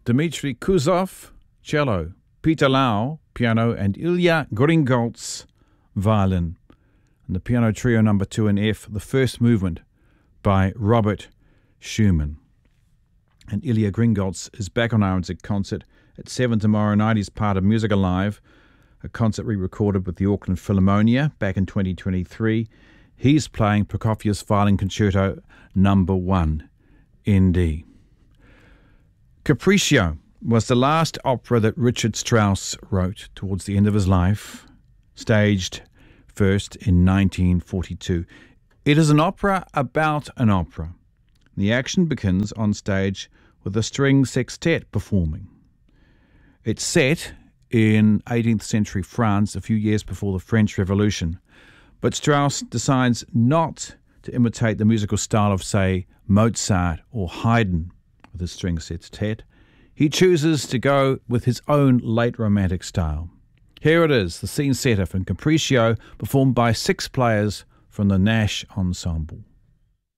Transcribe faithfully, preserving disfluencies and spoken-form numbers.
Dmitry Kuzov, cello, Peter Lau, piano, and Ilya Gringolts, violin. And the piano trio number two in F, the first movement by Robert Schumann. And Ilya Gringolts is back on R N Z Concert at seven tomorrow night. He's part of Music Alive, a concert re-recorded with the Auckland Philharmonia back in twenty twenty-three. He's playing Prokofiev's Violin Concerto number one in D. Capriccio was the last opera that Richard Strauss wrote towards the end of his life, staged first in nineteen forty-two. It is an opera about an opera. The action begins on stage with a string sextet performing. It's set in eighteenth century France, a few years before the French Revolution. But Strauss decides not to imitate the musical style of, say, Mozart or Haydn with his string sextet. He chooses to go with his own late Romantic style. Here it is, the scene setter from Capriccio, performed by six players from the Nash Ensemble.